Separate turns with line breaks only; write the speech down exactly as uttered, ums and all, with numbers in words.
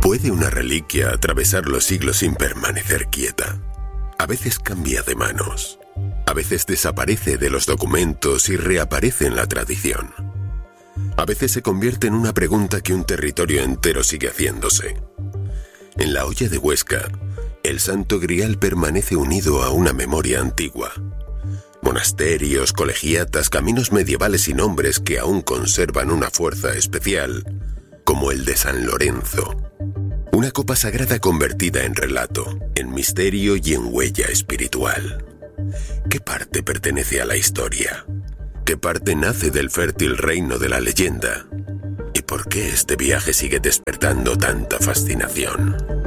¿Puede una reliquia atravesar los siglos sin permanecer quieta? A veces cambia de manos. A veces desaparece de los documentos y reaparece en la tradición. A veces se convierte en una pregunta que un territorio entero sigue haciéndose. En la Hoya de Huesca, el Santo Grial permanece unido a una memoria antigua. Monasterios, colegiatas, caminos medievales y nombres que aún conservan una fuerza especial, como el de San Lorenzo. Una copa sagrada convertida en relato, en misterio y en huella espiritual. ¿Qué parte pertenece a la historia? ¿Qué parte nace del fértil reino de la leyenda? ¿Y por qué este viaje sigue despertando tanta fascinación?